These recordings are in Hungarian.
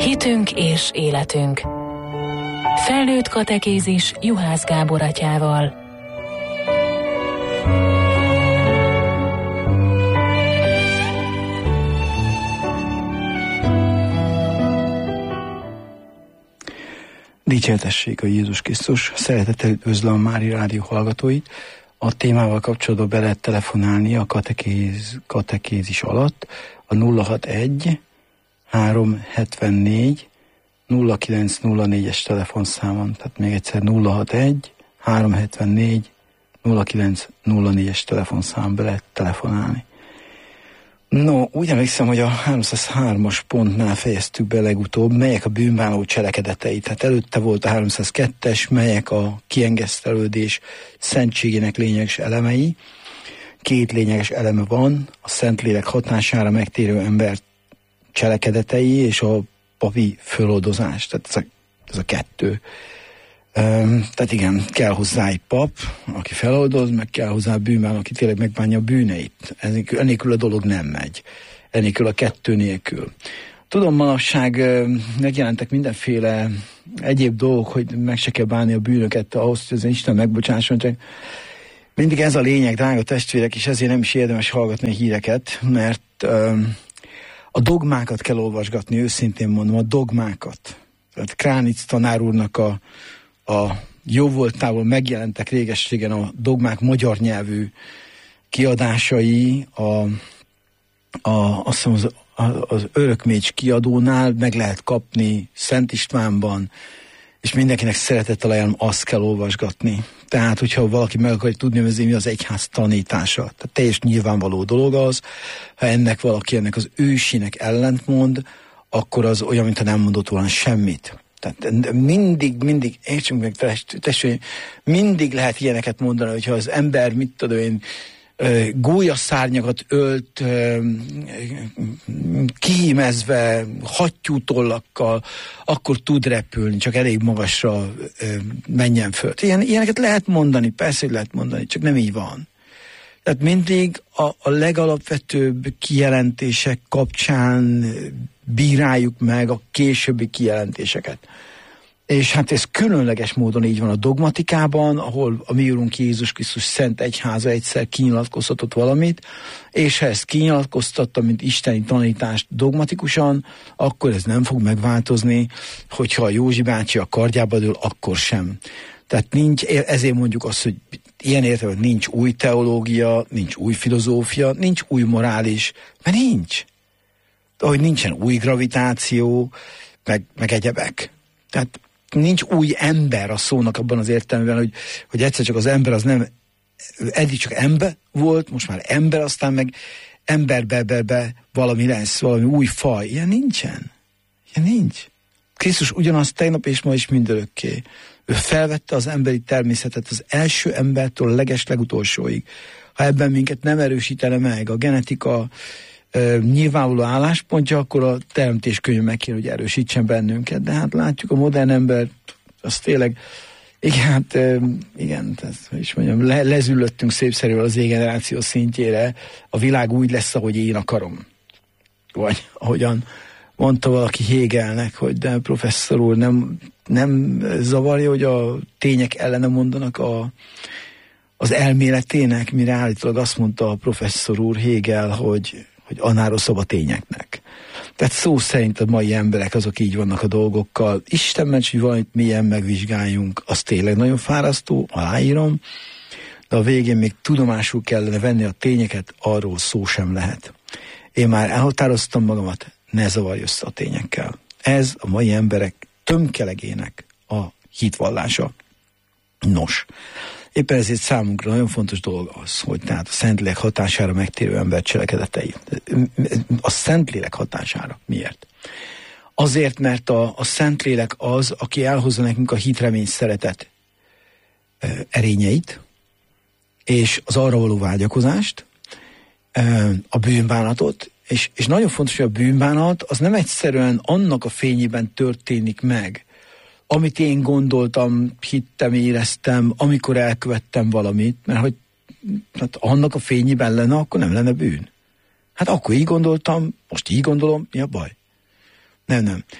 Hitünk és életünk. Felnőtt katekézis Juhász Gábor atyával. Dicsértessék a Jézus Krisztus! Szeretettel üdvözlöm a Mári Rádió hallgatóit. A témával kapcsolatban be lehet telefonálni a katekézis alatt a 061 374 0904-es telefonszámon. Tehát még egyszer 061 374 0904-es telefonszámon be lehet telefonálni. No, úgy emlékszem, hogy a 303-as pontnál fejeztük be legutóbb, melyek a bűnbánó cselekedetei. Tehát előtte volt a 302-es, melyek a kiengesztelődés szentségének lényeges elemei. Két lényeges eleme van, a Szentlélek hatására megtérő ember cselekedetei és a papi föloldozás. Tehát ez a kettő. Tehát igen, kell hozzá egy pap, aki feloldoz, meg kell hozzá a bűnbánó, aki tényleg megbánja a bűneit. Ennélkül a dolog nem megy. Ennélkül a kettő nélkül. Tudom, manapság megjelentek mindenféle egyéb dolgok, hogy meg se kell bánni a bűnöket ahhoz, hogy az Isten megbocsásson, csak mindig ez a lényeg, drága testvérek, és ezért nem is érdemes hallgatni a híreket, mert a dogmákat kell olvasgatni, őszintén mondom, a dogmákat. Tehát Kránitz tanár úrnak a jóvoltából megjelentek réges-régen a dogmák magyar nyelvű kiadásai, azt hiszem az Örökmécs kiadónál meg lehet kapni Szent Istvánban, és mindenkinek szeretettel ajánlom, azt kell olvasgatni. Tehát, hogyha valaki meg akarja tudni, hogy mi az egyház tanítása. Tehát teljes nyilvánvaló dolog az, ha valaki ennek az ősének ellentmond, akkor az olyan, mintha nem mondott volna semmit. Tehát mindig, értsünk meg, testvérem, mindig lehet ilyeneket mondani, hogyha az ember, mit tudom én, gólyaszárnyakat ölt, kihímezve, hattyútollakkal, akkor tud repülni, csak elég magasra menjen föl. Ilyeneket lehet mondani, persze, hogy lehet mondani, csak nem így van. Tehát mindig a legalapvetőbb kijelentések kapcsán bíráljuk meg a későbbi kijelentéseket. És hát ez különleges módon így van a dogmatikában, ahol a mi Urunk Jézus Krisztus Szent Egyháza egyszer kinyilatkoztatott valamit, és ha ezt kinyilatkoztatta, mint isteni tanítást dogmatikusan, akkor ez nem fog megváltozni, hogyha a Józsi bácsi a kardjába dől, akkor sem. Tehát ezért mondjuk azt, hogy ilyen értelemben nincs új teológia, nincs új filozófia, nincs új morális, mert nincs. Ahogy nincsen új gravitáció, meg egyebek. Tehát nincs új ember a szónak abban az értelemben, hogy egyszer csak az ember az nem, eddig csak ember volt, most már ember, aztán meg emberbe valami lesz, valami új faj. Ilyen nincsen. Ilyen nincs. Krisztus ugyanaz tegnap és ma is mindörökké. Ő felvette az emberi természetet az első embertől a legutolsóig. Ha ebben minket nem erősítene meg a genetika nyilvánvaló álláspontja, akkor a teremtéskönyv meg kéne, hogy erősítsen bennünket. De hát látjuk a modern ember, az tényleg, igen, is mondjam, lezüllöttünk szépszerűen az égeneráció szintjére, a világ úgy lesz, ahogy én akarom. Vagy ahogyan mondta valaki Hegelnek, hogy de professzor úr, nem zavarja, hogy a tények ellene mondanak az elméletének, mire állítólag azt mondta a professzor úr Hegel, hogy annál rosszabb a tényeknek. Tehát szó szerint a mai emberek azok így vannak a dolgokkal. Isten ments, hogy valamit mélyen megvizsgáljunk, az tényleg nagyon fárasztó, aláírom, de a végén még tudomásul kellene venni a tényeket, arról szó sem lehet. Én már elhatároztam magamat, ne zavarj össze a tényekkel. Ez a mai emberek tömkelegének a hitvallása. Nos, éppen ezért számunkra nagyon fontos dolog az, hogy tehát a Szentlélek hatására megtérő ember cselekedetei. A Szentlélek hatására. Miért? Azért, mert a Szentlélek az, aki elhozza nekünk a hit, remény, szeretet erényeit, és az arra való vágyakozást, a bűnbánatot, és nagyon fontos, hogy a bűnbánat az nem egyszerűen annak a fényében történik meg, amit én gondoltam, hittem, éreztem, amikor elkövettem valamit, mert hogy hát annak a fényében lenne, akkor nem lenne bűn. Hát akkor így gondoltam, most így gondolom, mi a baj? Nem.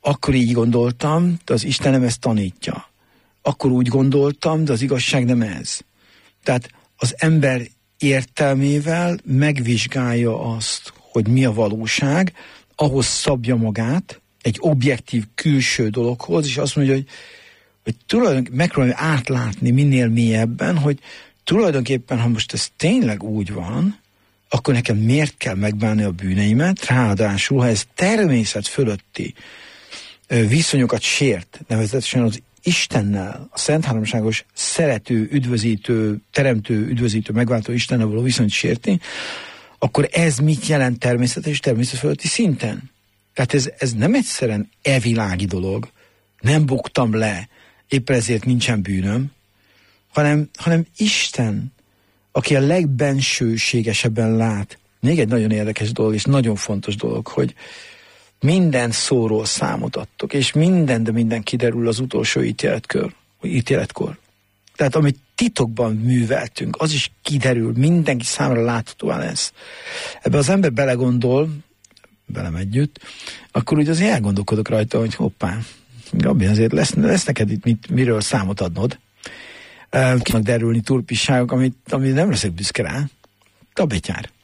akkor így gondoltam, de az Istenem ezt tanítja. Akkor úgy gondoltam, de az igazság nem ez. Tehát az ember értelmével megvizsgálja azt, hogy mi a valóság, ahhoz szabja magát egy objektív külső dologhoz, és azt mondja, hogy tulajdonképpen megpróbálja átlátni minél mélyebben, hogy tulajdonképpen, ha most ez tényleg úgy van, akkor nekem miért kell megbánni a bűneimet, ráadásul, ha ez természet fölötti viszonyokat sért, nevezetesen az Istennel, a Szent Háromságos szerető, üdvözítő, teremtő, üdvözítő, megváltó Istennel való viszonyt sérti, akkor ez mit jelent természetes és természet fölötti szinten? Tehát ez nem egyszerűen evilági dolog, nem buktam le, éppen ezért nincsen bűnöm, hanem Isten, aki a legbensőségesebben lát. Még egy nagyon érdekes dolog, és nagyon fontos dolog, hogy minden szóról számot adtok, és minden kiderül az utolsó ítéletkor. Tehát amit titokban műveltünk, az is kiderül, mindenki számára láthatóan lesz. Ebbe az ember belegondol, velem együtt, akkor úgy azért elgondolkodok rajta, hogy hoppá, Gabi, azért lesz neked itt miről számot adnod. Kinak derülni turpisságok, amit nem leszek büszke rá. Tabetyár.